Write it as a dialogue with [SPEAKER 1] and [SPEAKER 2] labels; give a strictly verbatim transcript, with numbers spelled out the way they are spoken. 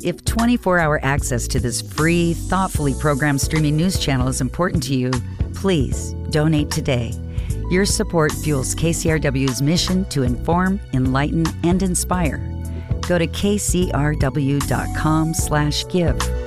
[SPEAKER 1] if twenty-four hour access to this free, thoughtfully programmed streaming news channel is important to you, please donate today. Your support fuels K C R W's mission to inform, enlighten, and inspire. Go to kcrw.com slash give.